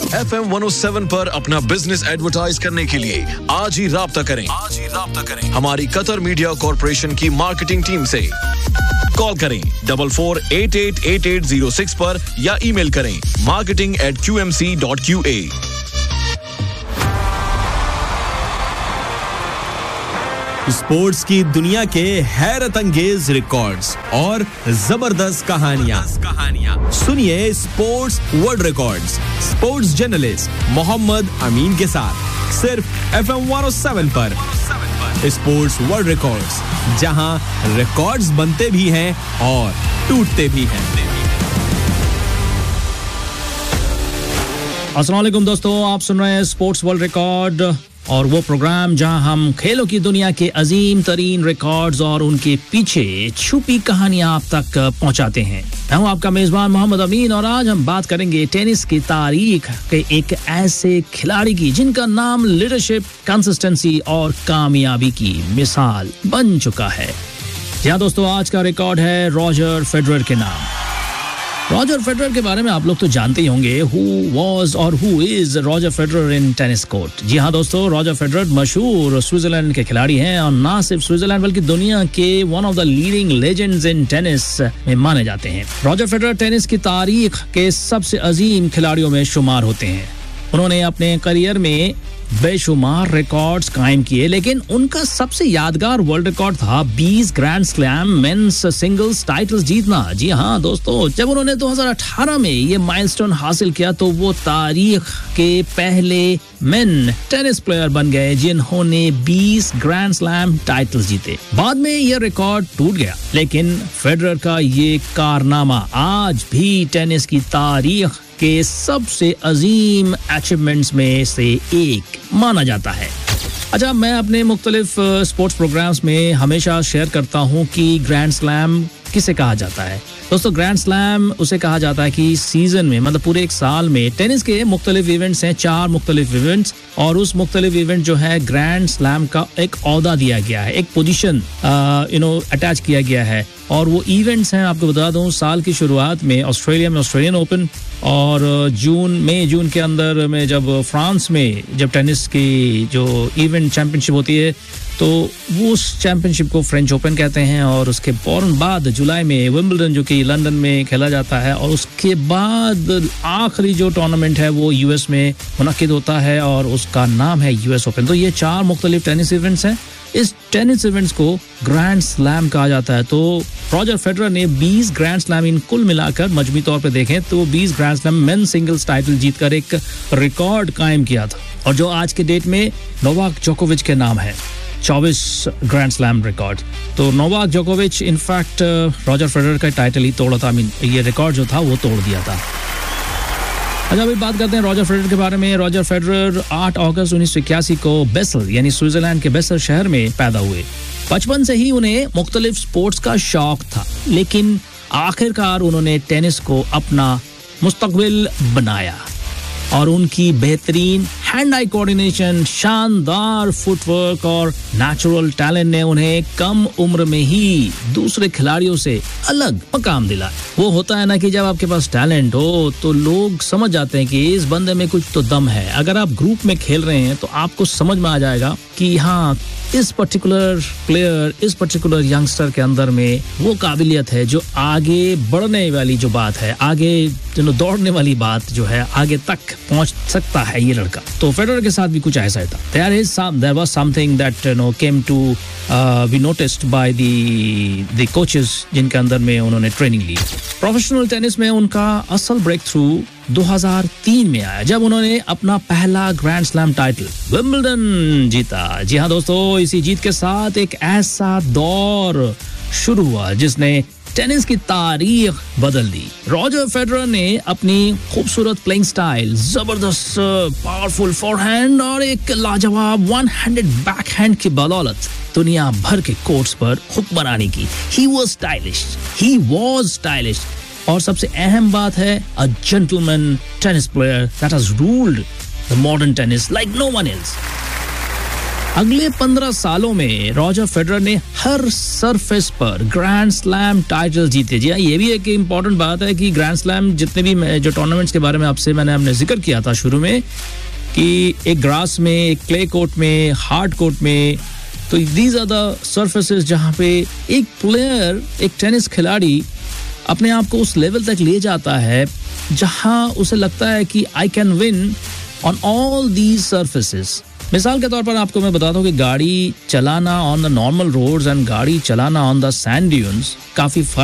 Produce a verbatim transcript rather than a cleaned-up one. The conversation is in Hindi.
F M one O seven पर अपना बिजनेस एडवर्टाइज करने के लिए आज ही राब्ता करें आज ही राब्ता करें हमारी कतर मीडिया कॉर्पोरेशन की मार्केटिंग टीम से। कॉल करें double four eight eight eight eight zero six पर या ईमेल करें marketing eight Q M C dot Q A. Sports की दुनिया के हैरत अंगेज रिकॉर्ड्स और जबरदस्त कहानियां कहानियां सुनिए sports world records sports journalist Mohammad अमीन के साथ सिर्फ F M one O seven पर। स्पोर्ट्स वर्ल्ड रिकॉर्ड्स, जहां रिकॉर्ड्स बनते भी हैं और टूटते भी हैं। अस्सलाम वालेकुम दोस्तों, आप सुन रहे हैं स्पोर्ट्स वर्ल्ड रिकॉर्ड और वो प्रोग्राम जहां हम खेलों की दुनिया के अजीम तरीन रिकॉर्ड्स और उनके पीछे छुपी कहानियां आप तक पहुंचाते हैं। मैं हूं आपका मेजबान मोहम्मद अमीन और आज हम बात करेंगे टेनिस की तारीख के एक ऐसे खिलाड़ी की जिनका नाम लीडरशिप, कंसिस्टेंसी और कामयाबी की मिसाल बन चुका है। जी दोस्तों, आज का रिकॉर्ड है रॉजर फेडरर के नाम। रॉजर फेडरर के बारे में आप लोग तो जानते ही होंगे। हु वाज और who is Roger Federer in tennis court. जी हाँ दोस्तों, रॉजर फेडरर मशहूर स्विट्जरलैंड के खिलाड़ी हैं और ना सिर्फ स्विट्जरलैंड बल्कि दुनिया के one of the leading legends in tennis में माने जाते हैं। रॉजर फेडरर टेनिस की तारीख के सबसे अजीम खिलाड़ियों में शुमार होते हैं। उन्होंने अपने करियर में बेशुमार रिकॉर्ड्स कायम किए, लेकिन उनका सबसे यादगार वर्ल्ड रिकॉर्ड था बीस grand slam men's singles titles जीतना। जी हाँ दोस्तों, जब उन्होंने दो हज़ार अठारह में ये माइलस्टोन हासिल किया तो वो तारीख के पहले मेन टेनिस प्लेयर बन गए जिन्होंने बीस ग्रैंड स्लैम टाइटल्स जीते। बाद में ये रिकॉर्ड टूट गया, लेकिन फेडरर का ये कारनामा आज भी टेनिस की तारीख के सबसे अजीम अचीवमेंट्स में से एक माना जाता है। अच्छा, मैं अपने मुख्तलिफ स्पोर्ट्स प्रोग्राम्स में हमेशा शेयर करता हूँ कि ग्रैंड स्लैम किसे कहा जाता है। दोस्तों, ग्रैंड स्लैम उसे कहा जाता है कि सीजन में, मतलब पूरे एक साल में टेनिस के मुख्तलिफ इवेंट्स हैं, चार मुख्तलिफ इवेंट्स, और उस मुख्तलिफ इवेंट जो है ग्रैंड स्लैम का एक औहदा दिया गया है, एक पोजीशन यू नो अटैच किया गया है। और वो इवेंट्स हैं, आपको बता दूं, साल की शुरुआत में ऑस्ट्रेलिया में ऑस्ट्रेलियन ओपन, और जून में जून के अंदर में जब फ्रांस में जब टेनिस की जो इवेंट चैंपियनशिप होती है तो वो उस चैंपियनशिप को फ्रेंच ओपन कहते हैं। और उसके फौरन बाद जुलाई में विंबलडन जो कि लंदन में खेला जाता है, और उसके बाद आखिरी जो टूर्नामेंट है वो यूएस में मुनक्किद होता है और उसका नाम है यूएस ओपन। तो ये चार मुख्तलिफ टेनिस इवेंट्स हैं। इस टेनिस इवेंट्स को ग्रैंड स्लैम कहा जाता है। तो रॉजर फेडरर ने बीस ग्रैंड स्लैम इन कुल मिलाकर मजमूई तौर पे देखें तो बीस grand slam main singles title जीतकर एक रिकॉर्ड कायम किया था, और जो आज के डेट में नोवाक जोकोविच के नाम है, चौबीस ग्रैंड स्लैम रिकॉर्ड। तो नोवाक जोकोविच इनफैक्ट रॉजर फेडरर का टाइटल ही तोड़ा था, मीन ये रिकॉर्ड जो था वो तोड़ दिया था। अच्छा, अभी बात करते हैं रॉजर फेडरर के बारे में। रॉजर फेडरर आठ अगस्त उन्नीस सौ इक्यासी को बेसल यानी स्विट्जरलैंड के बेसल शहर में पैदा हुए। बचपन से ही उन्हें मुख्तलिफ स्पोर्ट्स का शौक था, लेकिन आखिरकार उन्होंने टेनिस को अपना मुस्तकबिल बनाया और उनकी बेहतरीन हैंड आई कोऑर्डिनेशन, शानदार फुटवर्क और नेचुरल टैलेंट ने उन्हें कम उम्र में ही दूसरे खिलाड़ियों से अलग मकाम दिला। वो होता है ना कि जब आपके पास टैलेंट हो तो लोग समझ जाते हैं कि इस बंदे में कुछ तो दम है। अगर आप ग्रुप में खेल रहे हैं तो आपको समझ में आ जाएगा कि हाँ, इस पर्टिकुलर प्लेयर, इस पर्टिकुलर यंगस्टर के अंदर में वो काबिलियत है जो आगे बढ़ने वाली जो बात है, आगे जो दौड़ने वाली बात जो है, आगे तक पहुंच सकता है ये लड़का। तो फेडरर के साथ भी कुछ ऐसा ही था। There is some, there was something that you know came to uh, be noticed by the the coaches जिनके अंदर में उन्होंने ट्रेनिंग ली। प्रोफेशनल टेनिस में उनका असल ब्रेक थ्रू दो हज़ार तीन में आया, जब उन्होंने अपना पहला ग्रैंड स्लैम टाइटल विंबलडन जीता। जी हाँ दोस्तों, इसी जीत के साथ एक ऐसा दौर शुरू हुआ जिसने टेनिस की तारीख बदल दी। रॉजर फेडरर ने अपनी खूबसूरत प्लेइंग स्टाइल, जबरदस्त पावरफुल फोरहैंड और एक लाजवाब वन हैंडेड बैकहैंड की बदौलत दुनिया भर के कोर्ट्स पर हुक्मरानी की। He was stylish, he was stylish और सबसे अहम बात है, a gentleman tennis player that has ruled the modern tennis like no one else. अगले पंद्रह सालों में रॉजर फेडरर ने हर सरफेस पर ग्रैंड स्लैम टाइटल जीते। जी हाँ, ये भी एक इम्पॉर्टेंट बात है कि ग्रैंड स्लैम जितने भी जो टूर्नामेंट्स के बारे में आपसे मैंने हमने जिक्र किया था शुरू में कि एक ग्रास में, एक क्ले कोर्ट में, हार्ड कोर्ट में, तो दीज आर द सरफेसेस जहाँ पे एक प्लेयर, एक टेनिस खिलाड़ी अपने आप को उस लेवल तक ले जाता है जहाँ उसे लगता है कि I can win on all these surfaces. मिसाल के तौर पर आपको मैं बता दूं कि गाड़ी चलाना on the normal roads and गाड़ी चलाना ऑन द सैंड ड्यून्स काफी